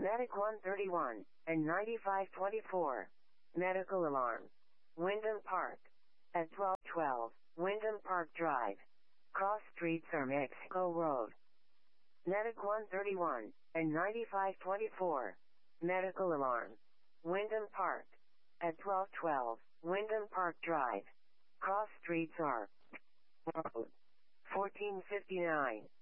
Medic 131 and 9524. Medical alarm. Wyndham Park. At 1212, Wyndham Park Drive. Cross streets or Mexico Road. Medic 131 and 9524. Medical alarm. Wyndham Park. At 1212, Wyndham Park Drive. Cross streets are 1459.